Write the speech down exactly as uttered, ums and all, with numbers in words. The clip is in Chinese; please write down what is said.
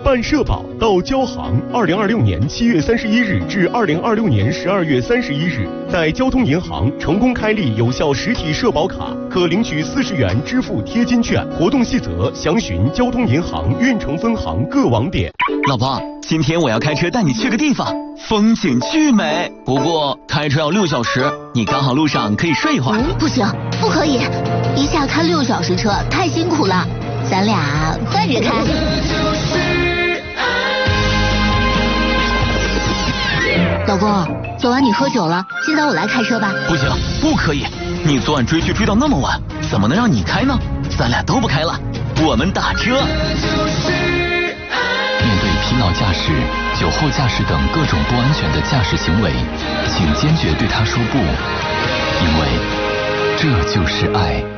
办社保到交行，二零二六年七月三十一日至二零二六年十二月三十一日，在交通银行成功开立有效实体社保卡，可领取四十元支付贴金券。活动细则详询交通银行运城分行各网点。 老婆，今天我要开车带你去个地方，风景巨美，不过开车要六小时，你刚好路上可以睡一会儿。 嗯，不行，不可以，一下开六小时车太辛苦了，咱俩换着开。老公，昨晚你喝酒了，今早我来开车吧。 不行，不可以，你昨晚追剧追到那么晚，怎么能让你开呢？咱俩都不开了，我们打车。 面对疲劳驾驶、酒后驾驶等各种不安全的驾驶行为，请坚决对他说不，因为这就是爱。